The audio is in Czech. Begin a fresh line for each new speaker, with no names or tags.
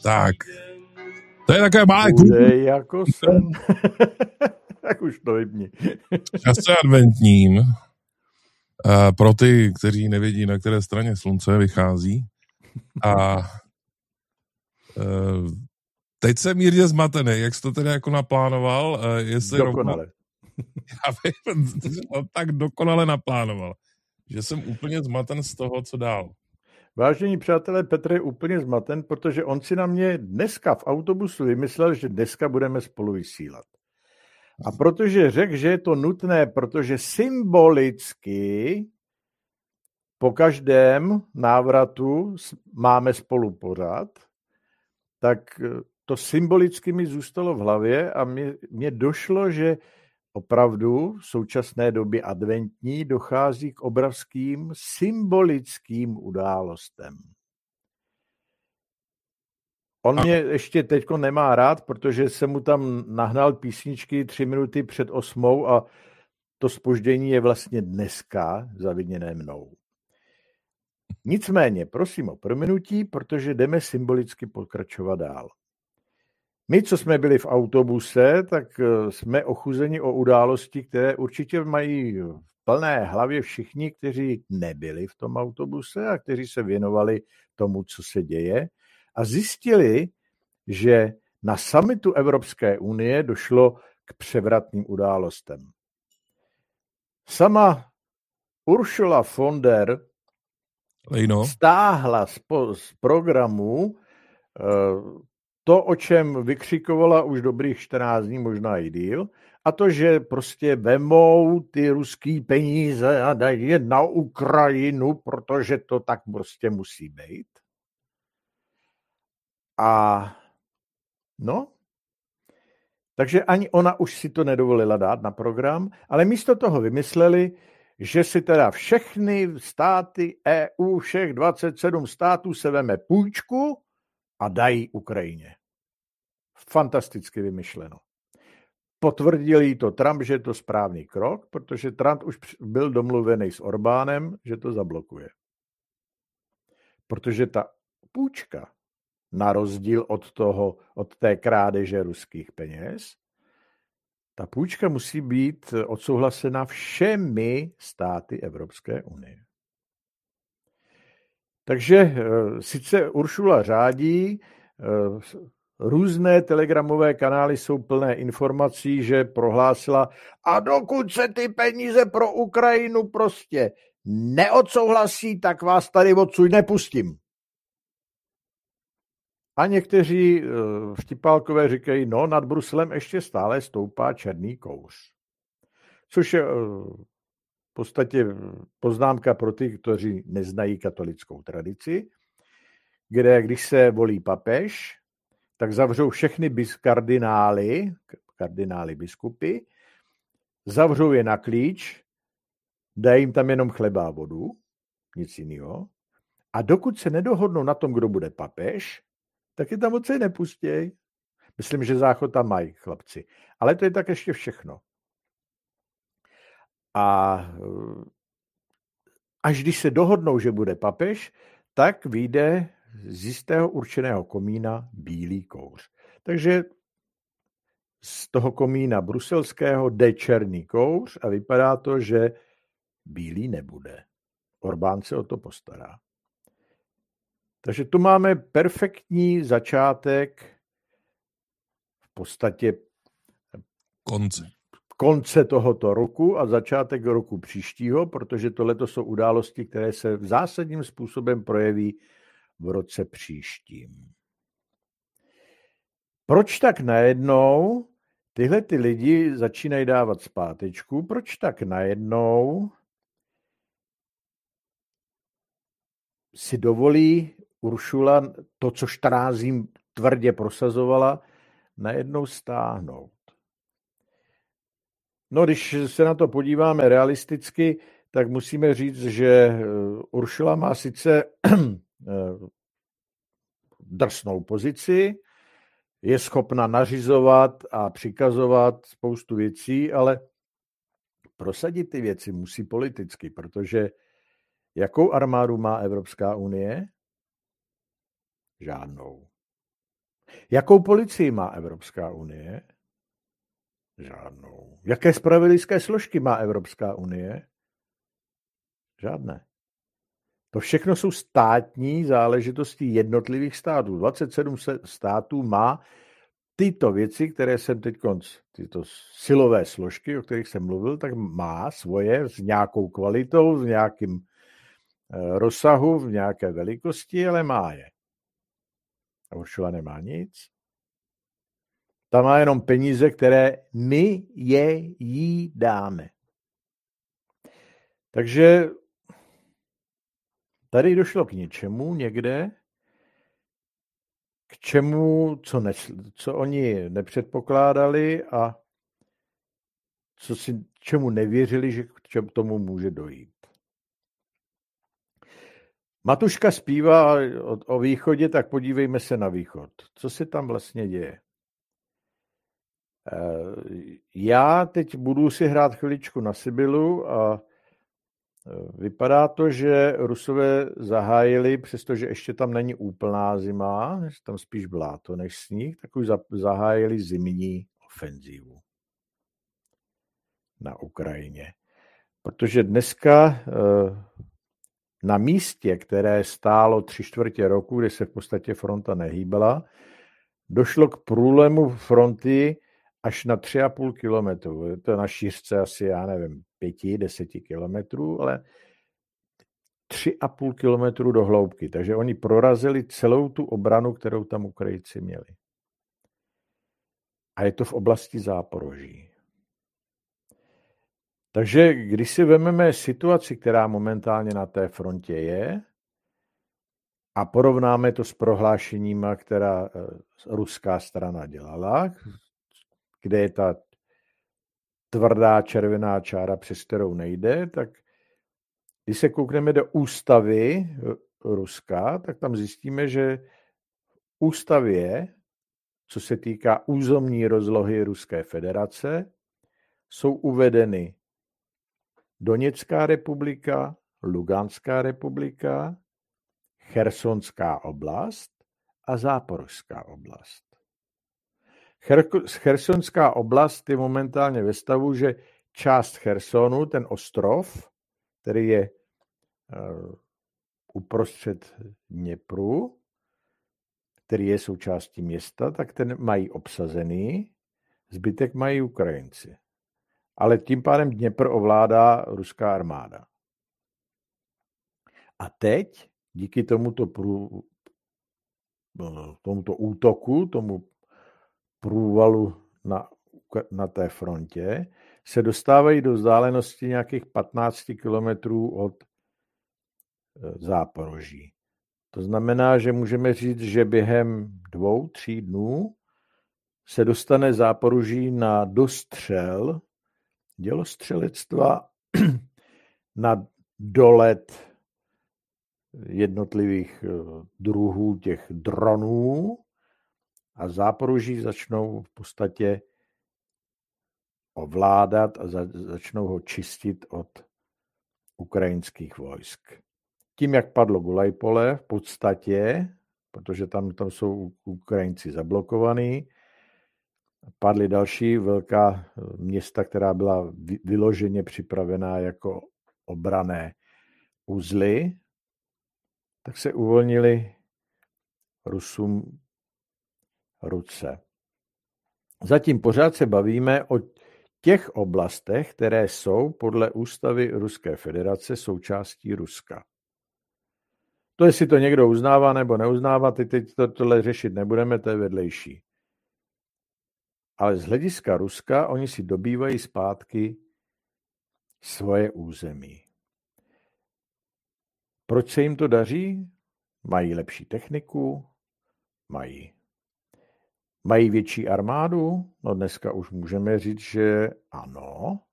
Tak. To je také malé
Bude jako sen. Tak už to vypni.
čase adventním. Pro ty, kteří nevědí, na které straně slunce vychází. A teď jsem mírně zmatený, jak jsi to tedy jako naplánoval. Jestli
Dokonale.
Já bych tak dokonale naplánoval, že jsem úplně zmaten z toho, co dál.
Vážení přátelé, Petr je úplně zmaten, protože on si na mě dneska v autobusu vymyslel, že dneska budeme spolu vysílat. A protože řekl, že je to nutné, protože symbolicky po každém návratu máme spolu pořád, tak to symbolicky mi zůstalo v hlavě a mě došlo, že opravdu v současné době adventní dochází k obrovským symbolickým událostem. On mě ještě teďko nemá rád, protože jsem mu tam nahnal písničky 3 minuty před 8 a to zpoždění je vlastně dneska zaviněné mnou. Nicméně, prosím o prominutí, protože jdeme symbolicky pokračovat dál. My, co jsme byli v autobuse, tak jsme ochuzeni o události, které určitě mají v plné hlavě všichni, kteří nebyli v tom autobuse a kteří se věnovali tomu, co se děje a zjistili, že na summitu Evropské unie došlo k převratným událostem. Sama Ursula von der Leyen stáhla z programu to, o čem vykřikovala už dobrých 14 dní, možná i díl, a to, že prostě vemou ty ruský peníze a dají je na Ukrajinu, protože to tak prostě musí být. A no, takže ani ona už si to nedovolila dát na program, ale místo toho vymysleli, že si teda všechny státy EU, všech 27 států se veme půjčku a dají Ukrajině. Fantasticky vymyšleno. Potvrdil jí to Trump, že je to správný krok, protože Trump už byl domluvený s Orbánem, že to zablokuje. Protože ta půjčka, na rozdíl od té krádeže ruských peněz, ta půjčka musí být odsouhlasena všemi státy Evropské unie. Takže sice Ursula řádí, různé telegramové kanály jsou plné informací, že prohlásila, a dokud se ty peníze pro Ukrajinu prostě neodsouhlasí, tak vás tady odsud nepustím. A někteří vtipálkové říkají, no nad Bruselem ještě stále stoupá černý kouř. Což je v podstatě poznámka pro ty, kteří neznají katolickou tradici, kde když se volí papež, tak zavřou všechny kardinály biskupy, zavřou je na klíč, dají jim tam jenom chleba a vodu, nic jiného. A dokud se nedohodnou na tom, kdo bude papež, tak je tam moc nepustěj. Myslím, že záchod tam mají chlapci. Ale to je tak ještě všechno. A až když se dohodnou, že bude papež, tak vyjde z jistého určeného komína bílý kouř. Takže z toho komína bruselského jde černý kouř a vypadá to, že bílý nebude. Orbán se o to postará. Takže tu máme perfektní začátek v podstatě konce tohoto roku a začátek roku příštího, protože tohleto jsou události, které se zásadním způsobem projeví v roce příštím. Proč tak najednou tyhle ty lidi začínají dávat zpátečku? Proč tak najednou si dovolí Ursula to, co 14 dní tvrdě prosazovala, najednou stáhnout? No, když se na to podíváme realisticky, tak musíme říct, že Ursula má sice drsnou pozici, je schopna nařizovat a přikazovat spoustu věcí, ale prosadit ty věci musí politicky, protože jakou armádu má Evropská unie? Žádnou. Jakou policii má Evropská unie? Žádnou. Jaké zpravodajské složky má Evropská unie? Žádné. To všechno jsou státní záležitosti jednotlivých států. 27 států má tyto věci, které jsem teď, tyto silové složky, o kterých jsem mluvil, tak má svoje s nějakou kvalitou, v nějakém rozsahu, v nějaké velikosti, ale má je. A Uršula nemá nic. Ta má jenom peníze, které my jí dáme. Takže tady došlo k něčemu někde, k čemu, co oni nepředpokládali a čemu nevěřili, že k tomu může dojít. Matuška zpívá o východě, tak podívejme se na východ. Co se tam vlastně děje? Já teď budu si hrát chviličku na Sibylu a vypadá to, že Rusové zahájili, přestože ještě tam není úplná zima, tam spíš bláto než sníh, tak už zahájili zimní ofenzívu na Ukrajině. Protože dneska na místě, které stálo 3/4 roku, kde se v podstatě fronta nehýbala, došlo k průlomu fronty až na 3,5 kilometru. Je to na šířce asi, 5-10 kilometrů, ale 3,5 kilometru do hloubky. Takže oni prorazili celou tu obranu, kterou tam Ukrajinci měli. A je to v oblasti Záporoží. Takže když si vezmeme situaci, která momentálně na té frontě je, a porovnáme to s prohlášeníma, která ruská strana dělala, kde je ta tvrdá červená čára, přes kterou nejde, tak když se koukneme do ústavy Ruska, tak tam zjistíme, že v ústavě, co se týká územní rozlohy Ruské federace, jsou uvedeny Doněcká republika, Luganská republika, Chersonská oblast a Záporožská oblast. Chersonská oblast je momentálně ve stavu, že část Chersonu, ten ostrov, který je uprostřed Dněpru, který je součástí města, tak ten mají obsazený, zbytek mají Ukrajinci. Ale tím pádem Dněpr ovládá ruská armáda. A teď, díky tomuto útoku, tomu průvalu na té frontě, se dostávají do vzdálenosti nějakých 15 kilometrů od Záporoží. To znamená, že můžeme říct, že během 2-3 dnů se dostane Záporoží na dostřel dělostřelectva na dolet jednotlivých druhů těch dronů a Záporoží začnou v podstatě ovládat a začnou ho čistit od ukrajinských vojsk. Tím, jak padlo Gulajpole, v podstatě, protože tam jsou Ukrajinci zablokovaní, padly další velká města, která byla vyloženě připravená jako obranné uzly, tak se uvolnili Rusům ruce. Zatím pořád se bavíme o těch oblastech, které jsou podle ústavy Ruské federace součástí Ruska. To, jestli to někdo uznává nebo neuznává, teď tohle řešit nebudeme, to je vedlejší. Ale z hlediska Ruska oni si dobývají zpátky svoje území. Proč se jim to daří? Mají lepší techniku? Mají větší armádu? No dneska už můžeme říct, že ano.